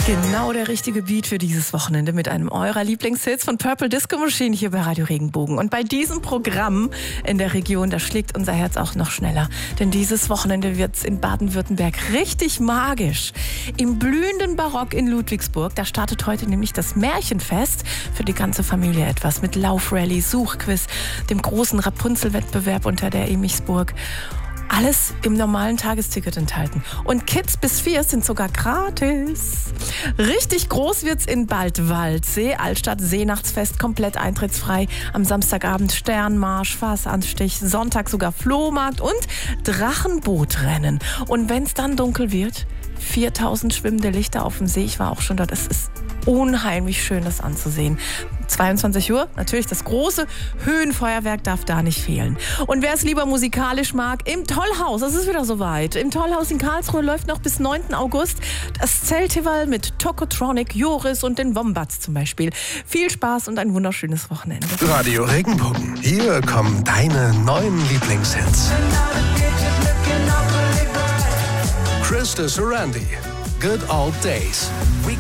Genau der richtige Beat für dieses Wochenende mit einem eurer Lieblingshits von Purple Disco Machine hier bei Radio Regenbogen. Und bei diesem Programm in der Region, da schlägt unser Herz auch noch schneller. Denn dieses Wochenende wird's in Baden-Württemberg richtig magisch. Im blühenden Barock in Ludwigsburg, da startet heute nämlich das Märchenfest. Für die ganze Familie etwas mit Laufrallye, Suchquiz, dem großen Rapunzel-Wettbewerb unter der Emichsburg. Alles im normalen Tagesticket enthalten. Und Kids bis 4 sind sogar gratis. Richtig groß wird's in Baldwaldsee. Altstadt Seenachtsfest, komplett eintrittsfrei. Am Samstagabend Sternmarsch, Fasanstich, Sonntag sogar Flohmarkt und Drachenbootrennen. Und wenn's dann dunkel wird, 4000 schwimmende Lichter auf dem See. Ich war auch schon dort. Es ist unheimlich schön, das anzusehen. 22 Uhr, natürlich das große Höhenfeuerwerk darf da nicht fehlen. Und wer es lieber musikalisch mag, im Tollhaus, es ist wieder soweit. Im Tollhaus in Karlsruhe läuft noch bis 9. August das Zeltival mit Tokotronic, Joris und den Wombats zum Beispiel. Viel Spaß und ein wunderschönes Wochenende. Radio Regenbogen. Hier kommen deine neuen Lieblingshits. Krista Sorandi, Good Old Days.